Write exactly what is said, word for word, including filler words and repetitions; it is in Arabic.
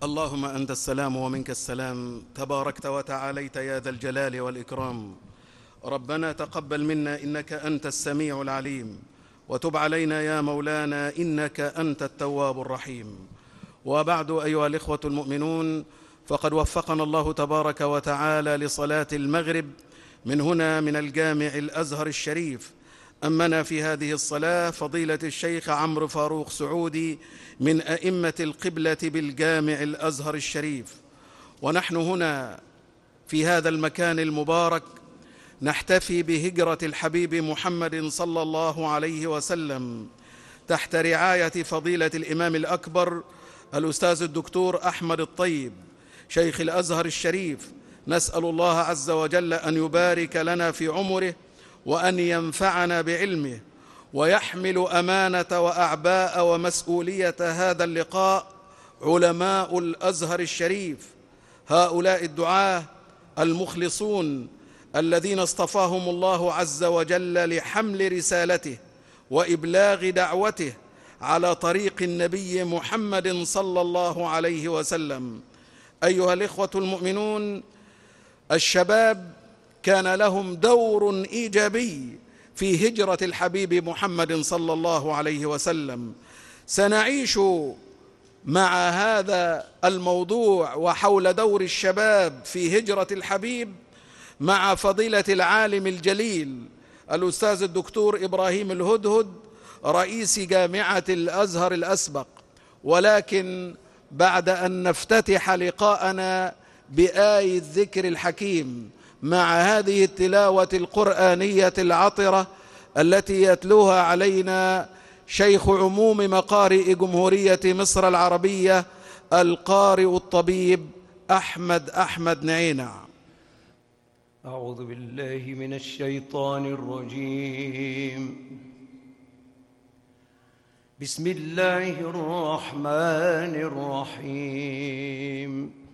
اللهم أنت السلام ومنك السلام، تباركت وتعاليت يا ذا الجلال والإكرام. ربنا تقبل منا إنك أنت السميع العليم، وتب علينا يا مولانا إنك أنت التواب الرحيم. وبعد، أيها الإخوة المؤمنون، فقد وفقنا الله تبارك وتعالى لصلاة المغرب من هنا من الجامع الأزهر الشريف. أمنا في هذه الصلاة فضيلة الشيخ عمرو فاروق سعودي من أئمة القبلة بالجامع الأزهر الشريف، ونحن هنا في هذا المكان المبارك نحتفي بهجرة الحبيب محمد صلى الله عليه وسلم تحت رعاية فضيلة الإمام الأكبر الأستاذ الدكتور أحمد الطيب شيخ الأزهر الشريف. نسأل الله عز وجل أن يبارك لنا في عمره وأن ينفعنا بعلمه، ويحمل أمانة وأعباء ومسؤولية هذا اللقاء علماء الأزهر الشريف، هؤلاء الدعاة المخلصون الذين اصطفاهم الله عز وجل لحمل رسالته وإبلاغ دعوته على طريق النبي محمد صلى الله عليه وسلم. أيها الإخوة المؤمنون، الشباب كان لهم دور إيجابي في هجرة الحبيب محمد صلى الله عليه وسلم. سنعيش مع هذا الموضوع وحول دور الشباب في هجرة الحبيب مع فضيلة العالم الجليل الأستاذ الدكتور إبراهيم الهدهد رئيس جامعة الأزهر الأسبق. ولكن بعد أن نفتتح لقاءنا بآية الذكر الحكيم مع هذه التلاوة القرآنية العطرة التي يتلوها علينا شيخ عموم مقارئ جمهورية مصر العربية القارئ الطبيب أحمد أحمد نعينع. أعوذ بالله من الشيطان الرجيم. بسم الله الرحمن الرحيم.